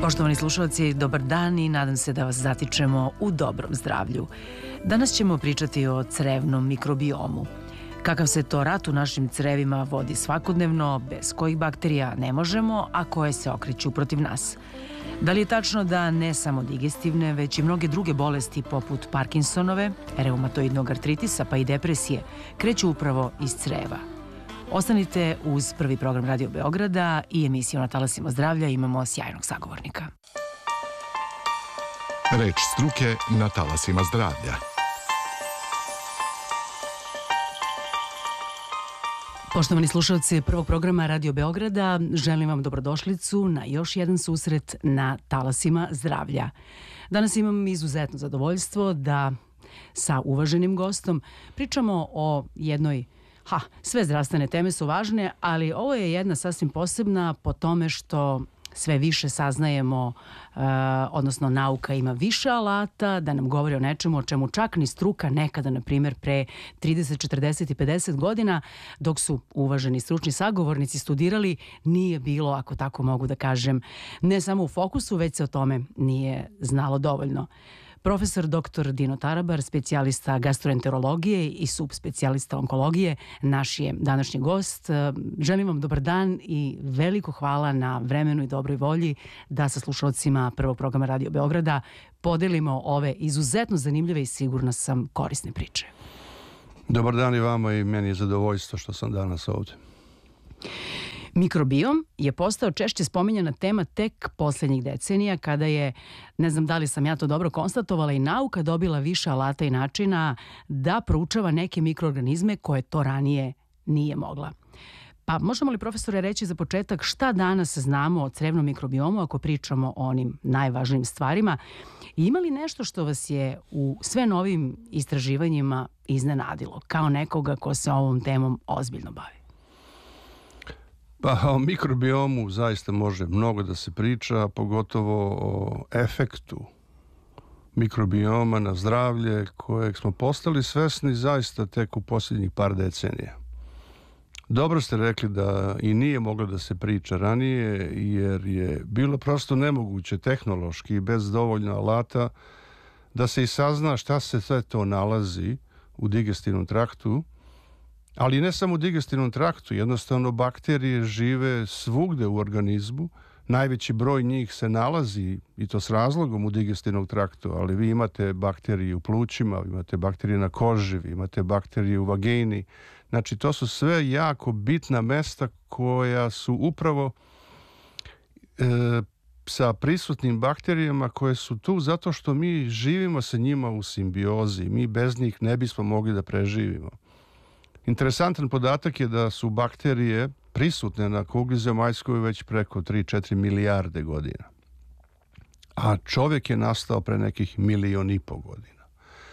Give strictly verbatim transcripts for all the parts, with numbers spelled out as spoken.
Poštovani slušalci, dobar dan i nadam se da vas zatičemo u dobrom zdravlju. Danas ćemo pričati o crevnom mikrobiomu. Kakav se to rat u našim crevima vodi svakodnevno, bez kojih bakterija ne možemo, a koje se okreću protiv nas. Da li je tačno da ne samo digestivne, već i mnoge druge bolesti poput Parkinsonove, reumatoidnog artritisa pa i depresije kreću upravo iz creva? Ostanite uz prvi program Radio Beograda i emisiju Na talasima zdravlja, imamo sjajnog sagovornika. Reč struke na talasima zdravlja. Poštovani slušalci prvog programa Radio Beograda, želim vam dobrodošlicu na još jedan susret na talasima zdravlja. Danas imam izuzetno zadovoljstvo da sa uvaženim gostom pričamo o jednoj Ha, sve zdravstvene teme su važne, ali ovo je jedna sasvim posebna po tome što sve više saznajemo, e, odnosno nauka ima više alata da nam govori o nečemu o čemu čak ni struka nekada, na primjer, pre trideset, četrdeset i pedeset godina, dok su uvaženi stručni sagovornici studirali, nije bilo, ako tako mogu da kažem, ne samo u fokusu, već se o tome nije znalo dovoljno. Profesor doktor Dino Tarabar, specijalista gastroenterologije i subspecijalista onkologije, naš je današnji gost. Želim vam dobar dan i veliko hvala na vremenu i dobroj volji da sa slušalcima prvog programa Radio Beograda podelimo ove izuzetno zanimljive i sigurna sam korisne priče. Dobar dan i vama i meni je zadovoljstvo što sam danas ovdje. Mikrobiom je postao češće spominjana tema tek posljednjih decenija, kada je, ne znam da li sam ja to dobro konstatovala, i nauka dobila više alata i načina da proučava neke mikroorganizme koje to ranije nije mogla. Pa možemo li, profesore, reći za početak šta danas znamo o crevnom mikrobiomu ako pričamo o onim najvažnijim stvarima? I ima li nešto što vas je u sve novim istraživanjima iznenadilo, kao nekoga ko se ovom temom ozbiljno bavi? Pa o mikrobiomu zaista može mnogo da se priča, pogotovo o efektu mikrobioma na zdravlje kojeg smo postali svesni zaista tek u posljednjih par decenija. Dobro ste rekli da i nije moglo da se priča ranije, jer je bilo prosto nemoguće tehnološki bez dovoljno alata da se i sazna šta se sve to nalazi u digestivnom traktu. Ali ne samo u digestivnom traktu, jednostavno bakterije žive svugde u organizmu, najveći broj njih se nalazi, i to s razlogom, u digestivnom traktu, ali vi imate bakterije u plućima, vi imate bakterije na koži, vi imate bakterije u vagini, znači to su sve jako bitna mesta koja su upravo e, sa prisutnim bakterijama koje su tu zato što mi živimo sa njima u simbiozi, mi bez njih ne bismo mogli da preživimo. Interesantan podatak je da su bakterije prisutne na kugli zemaljskoj već preko tri do četiri milijarde godina. A čovjek je nastao pre nekih milion i po godina.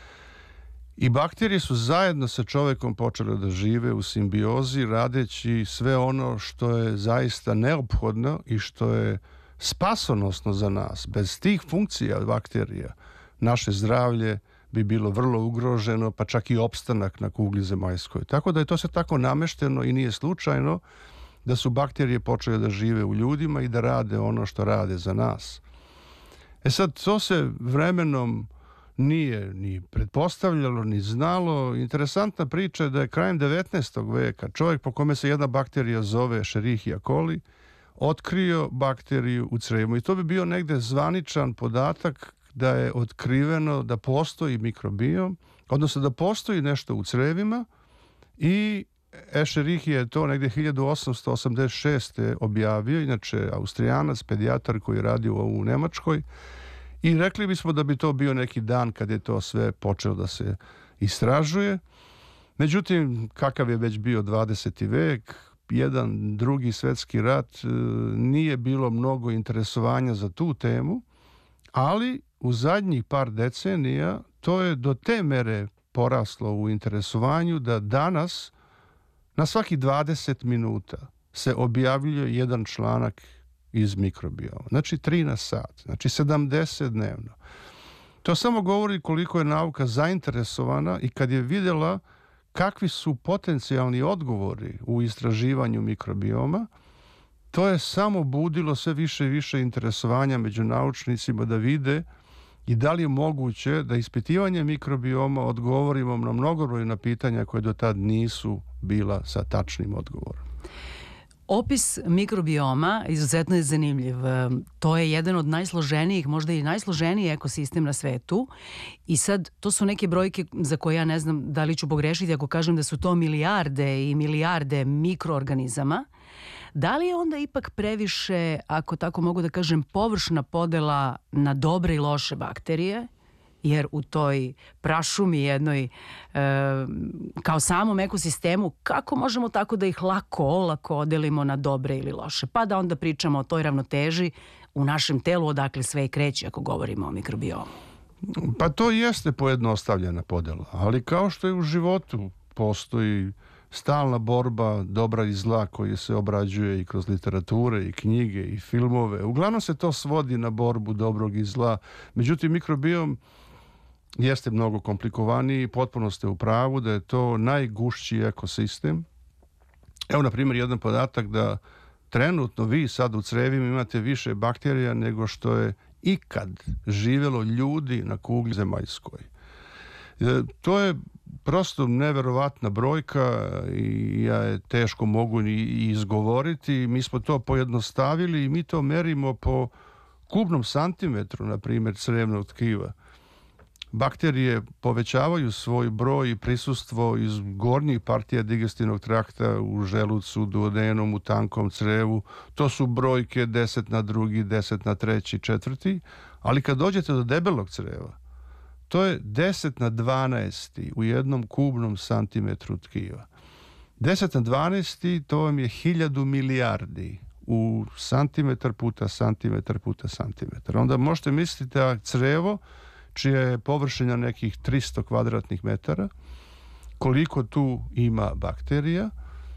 I bakterije su zajedno sa čovjekom počele da žive u simbiozi, radeći sve ono što je zaista neophodno i što je spasonosno za nas. Bez tih funkcija bakterija naše zdravlje bi bilo vrlo ugroženo, pa čak i opstanak na kugli zemaljskoj. Tako da je to sve tako namešteno i nije slučajno da su bakterije počele da žive u ljudima i da rade ono što rade za nas. E sad, to se vremenom nije ni pretpostavljalo, ni znalo. Interesantna priča je da je krajem devetnaestog veka čovjek po kome se jedna bakterija zove Escherichia coli otkrio bakteriju u crevima. I to bi bio negde zvaničan podatak da je otkriveno da postoji mikrobiom, odnosno da postoji nešto u crevima, i Escherichia je to negdje hiljadu osamsto osamdeset šeste objavio, inače Austrijanac, pedijatar koji radi u Nemačkoj, i rekli bismo da bi to bio neki dan kad je to sve počelo da se istražuje. Međutim, kakav je već bio dvadeseti vek, jedan drugi svetski rat, nije bilo mnogo interesovanja za tu temu, ali u zadnjih par decenija to je do te mere poraslo u interesovanju da danas na svakih dvadeset minuta se objavljuje jedan članak iz mikrobioma. Znači tri na sat, znači sedamdeset dnevno. To samo govori koliko je nauka zainteresovana i kad je vidjela kakvi su potencijalni odgovori u istraživanju mikrobioma, to je samo budilo sve više i više interesovanja među naučnicima da vide i da li je moguće da ispitivanje mikrobioma odgovorimo na mnogobrojna pitanja koje do tad nisu bila sa tačnim odgovorom. Opis mikrobioma izuzetno je zanimljiv. To je jedan od najsloženijih, možda i najsloženiji ekosistem na svetu. I sad, to su neke brojke za koje ja ne znam da li ću pogrešiti ako kažem da su to milijarde i milijarde mikroorganizama. Da li je onda ipak previše, ako tako mogu da kažem, površna podela na dobre i loše bakterije? Jer u toj prašumi jednoj, e, kao samom ekosistemu, kako možemo tako da ih lako, olako odelimo na dobre ili loše? Pa da onda pričamo o toj ravnoteži u našem telu, odakle sve i kreće ako govorimo o mikrobiomu. Pa to jeste pojednostavljena podela, ali kao što je u životu postoji stalna borba dobra i zla koja se obrađuje i kroz literature i knjige i filmove. Uglavnom se to svodi na borbu dobrog i zla. Međutim, mikrobiom jeste mnogo komplikovaniji i potpuno ste u pravu da je to najgušći ekosistem. Evo, na primjer, jedan podatak da trenutno vi sad u crevima imate više bakterija nego što je ikad živjelo ljudi na kugli zemaljskoj. To je prosto neverovatna brojka i ja je teško mogu i izgovoriti. Mi smo to pojednostavili i mi to merimo po kubnom santimetru, na primjer, crevnog tkiva. Bakterije povećavaju svoj broj i prisustvo iz gornjih partija digestivnog trakta u želucu, duodenom, u tankom crevu. To su brojke deset na drugi, deset na treći, četvrti. Ali kad dođete do debelog creva, to je deset na dvanaesti u jednom kubnom santimetru tkiva. deset na dvanaesti to vam je hiljadu milijardi u santimetar puta santimetar puta santimetar. Onda možete misliti da crevo, čija je površina nekih tristo kvadratnih metara, koliko tu ima bakterija,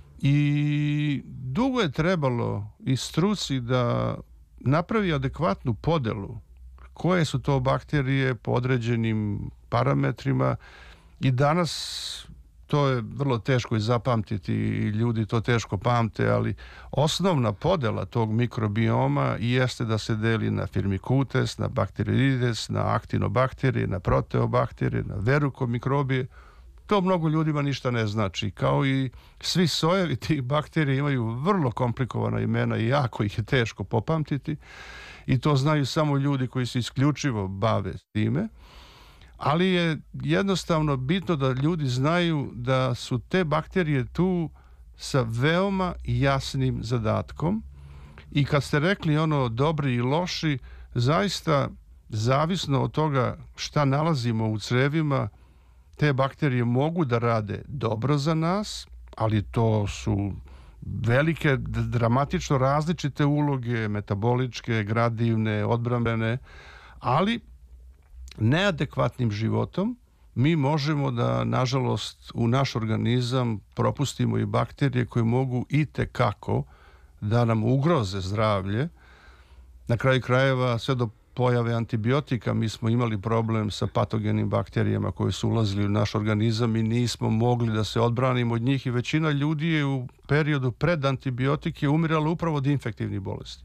i dugo je trebalo i struci da napravi adekvatnu podelu koje su to bakterije po određenim parametrima, i danas to je vrlo teško i zapamtiti i ljudi to teško pamte, ali osnovna podela tog mikrobioma jeste da se deli na firmicutes, na bacteroides, na aktinobakterije, na proteobakterije, na verrukomikrobije. To mnogo ljudima ništa ne znači. Kao i svi sojevi tih bakterija imaju vrlo komplikovana imena i jako ih je teško popamtiti. I to znaju samo ljudi koji se isključivo bave s time. Ali je jednostavno bitno da ljudi znaju da su te bakterije tu sa veoma jasnim zadatkom. I kad ste rekli ono dobri i loši, zaista zavisno od toga šta nalazimo u crevima, te bakterije mogu da rade dobro za nas, ali to su velike, dramatično različite uloge, metaboličke, gradivne, odbrambene, ali neadekvatnim životom mi možemo da, nažalost, u naš organizam propustimo i bakterije koje mogu itekako da nam ugroze zdravlje. Na kraju krajeva, sve do pojave antibiotika mi smo imali problem sa patogenim bakterijama koje su ulazili u naš organizam i nismo mogli da se odbranimo od njih, i većina ljudi je u periodu pred antibiotike umirala upravo od infektivnih bolesti.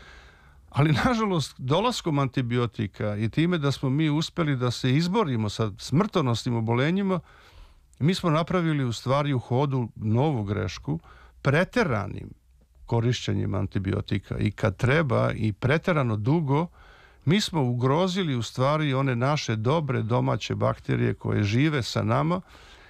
Ali, nažalost, dolaskom antibiotika i time da smo mi uspeli da se izborimo sa smrtonosnim obolenjima, mi smo napravili u stvari u hodu novu grešku preteranim korišćenjem antibiotika, i kad treba i preterano dugo, mi smo ugrozili u stvari one naše dobre domaće bakterije koje žive sa nama,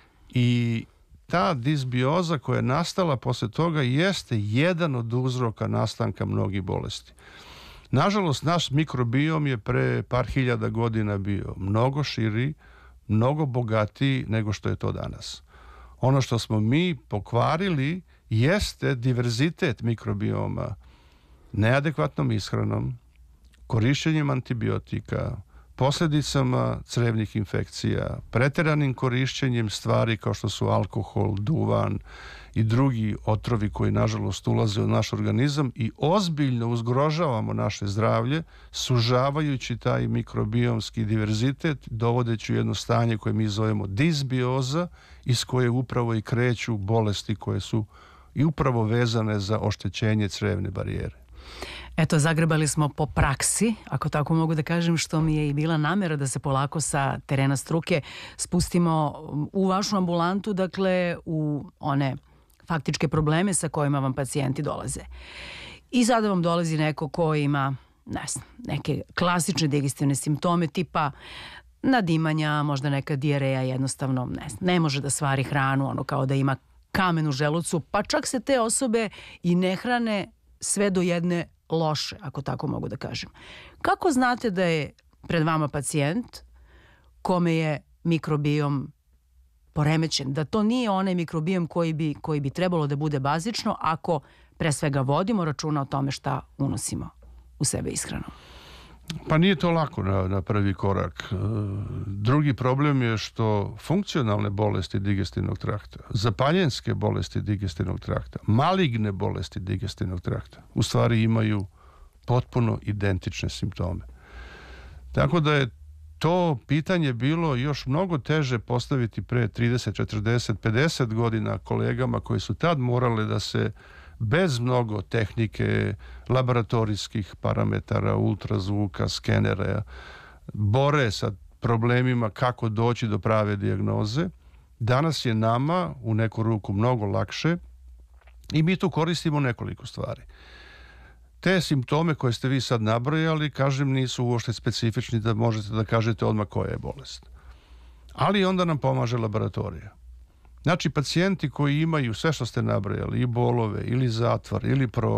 i ta disbioza koja je nastala posle toga jeste jedan od uzroka nastanka mnogih bolesti. Nažalost, naš mikrobiom je pre par hiljada godina bio mnogo širi, mnogo bogatiji nego što je to danas. Ono što smo mi pokvarili jeste diverzitet mikrobioma neadekvatnom ishranom, korišćenjem antibiotika, posljedicama crevnih infekcija, preteranim korišćenjem stvari kao što su alkohol, duvan i drugi otrovi koji, nažalost, ulaze u naš organizam i ozbiljno uzgrožavamo naše zdravlje, sužavajući taj mikrobiomski diverzitet, dovodeći u jedno stanje koje mi zovemo disbioza, iz koje upravo i kreću bolesti koje su i upravo vezane za oštećenje crevne barijere. Eto, zagrebali smo po praksi, ako tako mogu da kažem, što mi je i bila namera da se polako sa terena struke spustimo u vašu ambulantu, dakle u one faktičke probleme sa kojima vam pacijenti dolaze. I sada vam dolazi neko ko ima, ne znam, neke klasične digestivne simptome tipa nadimanja, možda neka dijareja, jednostavno ne znam, ne može da svari hranu, ono kao da ima kamen u želucu, pa čak se te osobe i ne hrane sve do jedne loše, ako tako mogu da kažem. Kako znate da je pred vama pacijent kome je mikrobiom poremećen, da to nije onaj mikrobiom koji bi, koji bi trebalo da bude bazično ako pre svega vodimo računa o tome šta unosimo u sebe ishranom? Pa nije to lako na, na prvi korak. Drugi problem je što funkcionalne bolesti digestivnog trakta, zapaljenske bolesti digestivnog trakta, maligne bolesti digestivnog trakta u stvari imaju potpuno identične simptome. Tako da je to pitanje bilo još mnogo teže postaviti pre trideset, četrdeset, pedeset godina kolegama koji su tad morali da se bez mnogo tehnike, laboratorijskih parametara, ultrazvuka, skenera, bore sa problemima kako doći do prave dijagnoze. Danas je nama u neku ruku mnogo lakše i mi tu koristimo nekoliko stvari. Te simptome koje ste vi sad nabrojali, kažem, nisu uopšte specifični da možete da kažete odmah koja je bolest. Ali onda nam pomaže laboratorija. Znači, pacijenti koji imaju sve što ste nabrojali, i bolove, ili zatvor, ili prolaz,